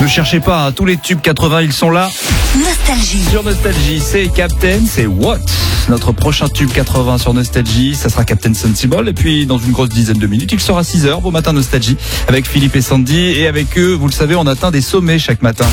Ne cherchez pas, hein, tous les tubes 80, ils sont là. Nostalgie. Sur Nostalgie, c'est Captain, c'est What? Notre prochain tube 80 sur Nostalgie, ça sera Captain Sensible. Et puis, dans une grosse dizaine de minutes, il sera 6h, vos matins Nostalgie, avec Philippe et Sandy. Et avec eux, vous le savez, on atteint des sommets chaque matin.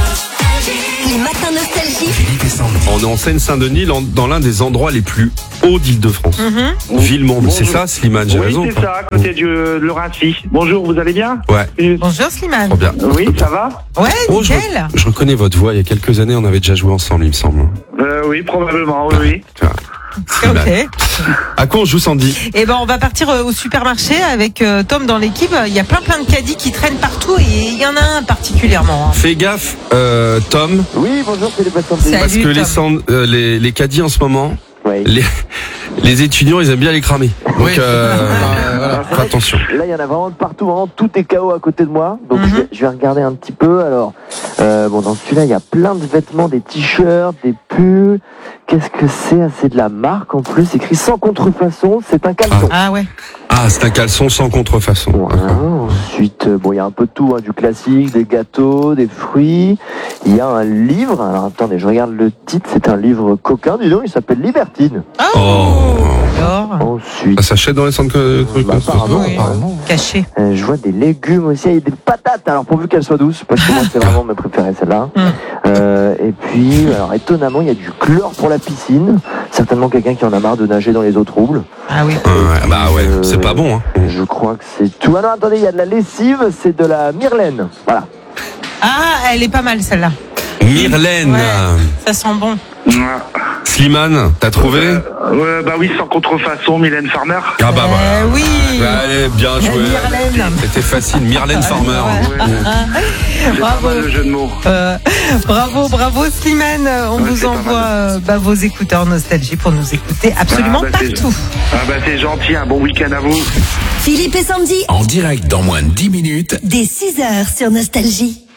Les matins Nostalgie. Philippe et Sandy. On est en Seine-Saint-Denis, dans l'un des endroits les plus hauts d'Île-de-France. Villemonde, c'est ça, Slimane, j'ai raison? Oui, c'est ça, à côté de Laurency. Bonjour, vous allez bien? Ouais. Bonjour Slimane. Trop bien. Oui, ça va? Ouais, Oh, nickel. je reconnais votre voix. Il y a quelques années, on avait déjà joué ensemble, il me semble. Oui, probablement, oui. Tiens. Ok. À quoi on joue, Sandy? Et ben on va partir au supermarché avec Tom dans l'équipe. Il y a plein de caddies qui traînent partout et il y en a un particulièrement. Fais gaffe, Tom. Oui, bonjour, c'est les Sandy. Salut, Parce que Tom. les caddies en ce moment, Ouais. les étudiants, ils aiment bien les cramer. Donc, voilà, fais attention. Là, il y en a vraiment de partout, vraiment tout est KO à côté de moi. Donc, je vais regarder un petit peu. Alors, bon, dans celui-là, il y a plein de vêtements, des t-shirts, des pulls. Qu'est-ce que c'est? C'est de la marque en plus, écrit sans contrefaçon. C'est un caleçon. Ah ouais. Ah, c'est un caleçon sans contrefaçon. Voilà. Ensuite, bon, il y a un peu de tout, hein, du classique, des gâteaux, des fruits. Il y a un livre. Alors, attendez, je regarde le titre. C'est un livre coquin, dis donc. Il s'appelle Libertine. Alors, Ensuite, Ça s'achète dans les centres apparemment, oui. apparemment. caché. Je vois des légumes aussi et des patates. Alors pourvu qu'elles soient douces, parce que moi c'est vraiment mes préférés celle-là. Et puis, alors étonnamment, il y a du chlore pour la piscine. Certainement quelqu'un qui en a marre de nager dans les eaux troubles. Ah oui. Bah ouais, c'est pas bon, hein. Je crois que c'est tout. Ah non, attendez, il y a de la lessive, c'est de la Myrlaine. Voilà. Ah, elle est pas mal celle-là. Myrlaine. Ouais. Ça sent bon. Slimane, t'as trouvé? Bah oui, sans contrefaçon, Mylène Farmer. Ah bah voilà. Oui. Allez, bien joué. Myrlaine. C'était facile, Myrlaine Farmer. C'est pas mal le jeu de mots. Bravo Slimane. On Ouais, vous c'est pas envoie vos écouteurs Nostalgie pour nous écouter absolument Ah, bah, c'est- partout. Ah bah c'est gentil, un bon week-end à vous. Philippe et Sandy. En direct dans moins de 10 minutes. Dès 6h sur Nostalgie.